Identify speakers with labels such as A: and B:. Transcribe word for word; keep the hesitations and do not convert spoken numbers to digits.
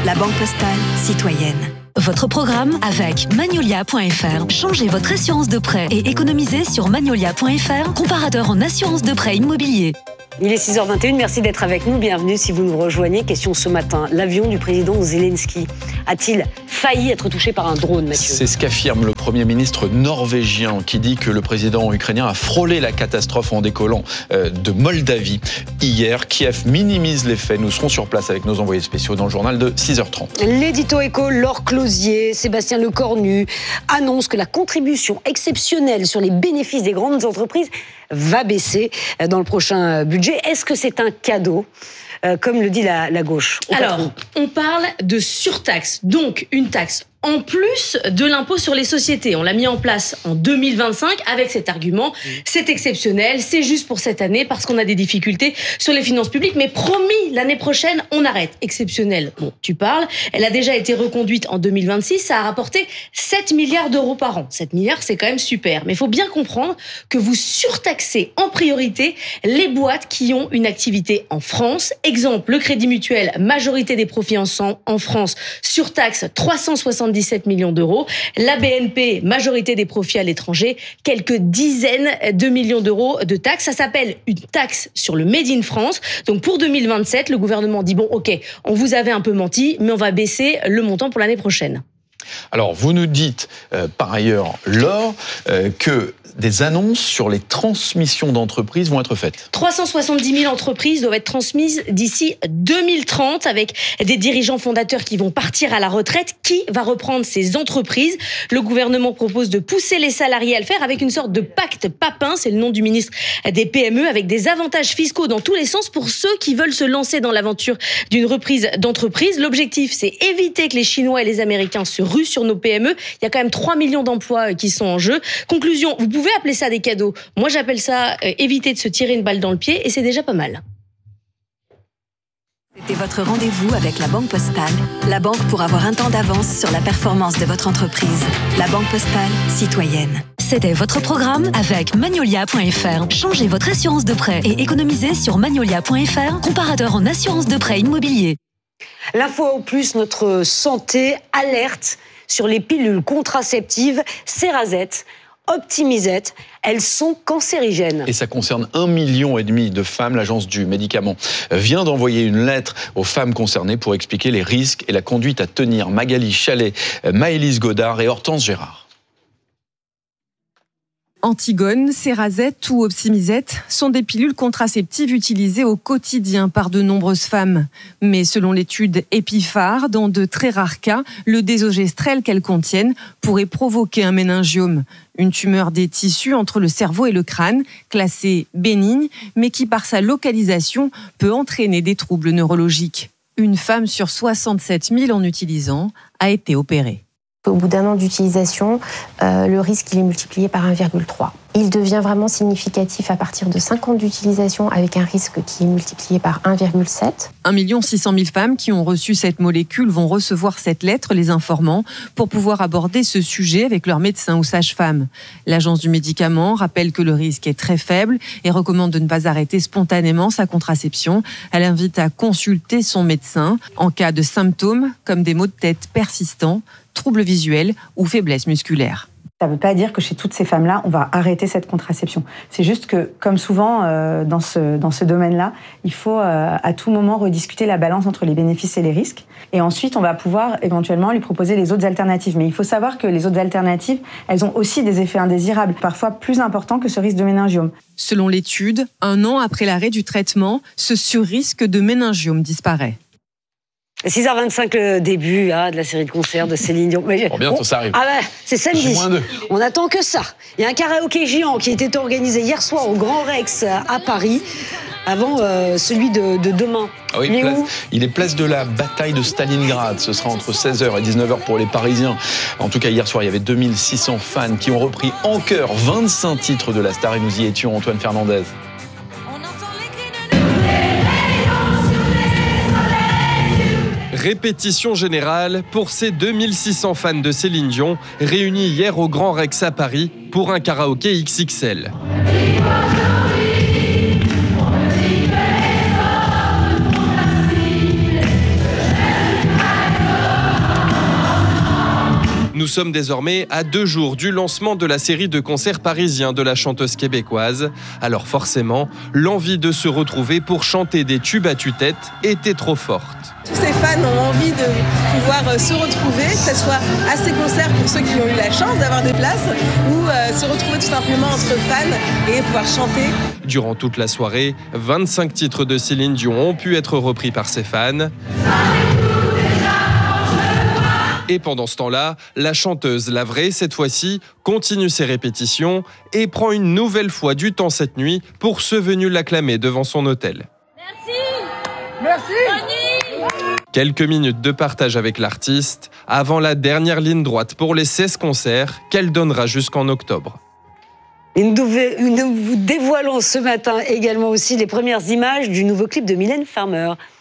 A: la Banque Postale citoyenne. Votre programme avec Magnolia point F R. Changez votre assurance de prêt et économisez sur Magnolia point F R, comparateur en assurance de prêt immobilier.
B: Il est six heures vingt et une, merci d'être avec nous. Bienvenue si vous nous rejoignez. Question ce matin, l'avion du président Zelensky a-t-il failli être touché par un drone, Mathieu ?
C: C'est ce qu'affirme le Premier ministre norvégien qui dit que le président ukrainien a frôlé la catastrophe en décollant de Moldavie. Hier, Kiev minimise les faits. Nous serons sur place avec nos envoyés spéciaux dans le journal de six heures trente.
B: L'édito éco, Laure Closier, Sébastien Lecornu annonce que la contribution exceptionnelle sur les bénéfices des grandes entreprises va baisser dans le prochain budget. Est-ce que c'est un cadeau, euh, comme le dit la, la gauche ?
D: Alors, on parle de surtaxe, donc une taxe en plus de l'impôt sur les sociétés. On l'a mis en place en deux mille vingt-cinq avec cet argument. C'est exceptionnel, c'est juste pour cette année parce qu'on a des difficultés sur les finances publiques. Mais promis, l'année prochaine, on arrête. Exceptionnel, bon, tu parles. Elle a déjà été reconduite en deux mille vingt-six. Ça a rapporté sept milliards d'euros par an. sept milliards, c'est quand même super. Mais il faut bien comprendre que vous surtaxez en priorité les boîtes qui ont une activité en France. Exemple, le Crédit Mutuel, majorité des profits en, en France, surtaxe trois cent soixante-dix-sept millions d'euros. La B N P, majorité des profits à l'étranger, quelques dizaines de millions d'euros de taxes. Ça s'appelle une taxe sur le Made in France. Donc pour deux mille vingt-sept, le gouvernement dit bon, ok, on vous avait un peu menti, mais on va baisser le montant pour l'année prochaine.
C: Alors, vous nous dites, euh, par ailleurs, Laure, euh, que des annonces sur les transmissions d'entreprises vont être faites.
D: trois cent soixante-dix mille entreprises doivent être transmises d'ici deux mille trente avec des dirigeants fondateurs qui vont partir à la retraite. Qui va reprendre ces entreprises ? Le gouvernement propose de pousser les salariés à le faire avec une sorte de pacte Papin, c'est le nom du ministre des P M E, avec des avantages fiscaux dans tous les sens pour ceux qui veulent se lancer dans l'aventure d'une reprise d'entreprise. L'objectif, c'est éviter que les Chinois et les Américains se ruent sur nos P M E. Il y a quand même trois millions d'emplois qui sont en jeu. Conclusion, vous pouvez Vous pouvez appeler ça des cadeaux. Moi, j'appelle ça euh, éviter de se tirer une balle dans le pied et c'est déjà pas mal.
A: C'était votre rendez-vous avec la Banque Postale, la banque pour avoir un temps d'avance sur la performance de votre entreprise. La Banque Postale citoyenne. C'était votre programme avec Magnolia point F R. Changez votre assurance de prêt et économisez sur Magnolia point F R, comparateur en assurance de prêt immobilier.
B: L'info au plus, notre santé alerte sur les pilules contraceptives Cerazette, Optimisette, elles sont cancérigènes.
C: Et ça concerne un million et demi de femmes. L'agence du médicament vient d'envoyer une lettre aux femmes concernées pour expliquer les risques et la conduite à tenir. Magali Chalet, Maëlys Godard et Hortense Gérard.
E: Antigone, Cerazette ou Optimisette sont des pilules contraceptives utilisées au quotidien par de nombreuses femmes. Mais selon l'étude Epiphar, dans de très rares cas, le désogestrel qu'elles contiennent pourrait provoquer un méningiome, une tumeur des tissus entre le cerveau et le crâne, classée bénigne, mais qui par sa localisation peut entraîner des troubles neurologiques. Une femme sur soixante-sept mille en utilisant a été opérée.
F: Au bout d'un an d'utilisation, euh, le risque il est multiplié par un virgule trois. Il devient vraiment significatif à partir de cinq ans d'utilisation avec un risque qui est multiplié par un virgule sept.
E: un million six cent mille femmes qui ont reçu cette molécule vont recevoir cette lettre les informant pour pouvoir aborder ce sujet avec leur médecin ou sage-femme. L'agence du médicament rappelle que le risque est très faible et recommande de ne pas arrêter spontanément sa contraception. Elle invite à consulter son médecin en cas de symptômes comme des maux de tête persistants, troubles visuels ou faiblesse musculaire.
G: Ça ne veut pas dire que chez toutes ces femmes-là, on va arrêter cette contraception. C'est juste que, comme souvent euh, dans ce, dans ce domaine-là, il faut euh, à tout moment rediscuter la balance entre les bénéfices et les risques. Et ensuite, on va pouvoir éventuellement lui proposer les autres alternatives. Mais il faut savoir que les autres alternatives, elles ont aussi des effets indésirables, parfois plus importants que ce risque de méningiome.
E: Selon l'étude, un an après l'arrêt du traitement, ce surrisque de méningiome disparaît.
B: six heures vingt-cinq, le début hein, de la série de concerts de Céline Dion. Mais,
C: bon, bientôt, ça arrive.
B: Ah ouais, c'est samedi.
C: moins deux.
B: On attend que ça. Il y a un karaoké géant qui a été organisé hier soir au Grand Rex à Paris, avant euh, celui de, de demain.
C: Ah oui,
B: il, est
C: place,
B: où
C: il est place de la bataille de Stalingrad. Ce sera entre seize heures et dix-neuf heures pour les Parisiens. En tout cas, hier soir, il y avait deux mille six cents fans qui ont repris en chœur vingt-cinq titres de la star et nous y étions, Antoine Fernandez.
H: Répétition générale pour ces deux mille six cents fans de Céline Dion réunis hier au Grand Rex à Paris pour un karaoké X X L. Nous sommes désormais à deux jours du lancement de la série de concerts parisiens de la chanteuse québécoise. Alors forcément, l'envie de se retrouver pour chanter des tubes à tue-tête était trop forte.
I: Tous ces fans ont envie de pouvoir se retrouver, que ce soit à ces concerts pour ceux qui ont eu la chance d'avoir des places, ou euh, se retrouver tout simplement entre fans et pouvoir chanter.
H: Durant toute la soirée, vingt-cinq titres de Céline Dion ont pu être repris par ses fans. Et pendant ce temps-là, la chanteuse, la vraie cette fois-ci, continue ses répétitions et prend une nouvelle fois du temps cette nuit pour ceux venus l'acclamer devant son hôtel.
I: Merci Merci
H: Quelques minutes de partage avec l'artiste avant la dernière ligne droite pour les seize concerts qu'elle donnera jusqu'en octobre.
B: Et nous vous dévoilons ce matin également aussi les premières images du nouveau clip de Mylène Farmer.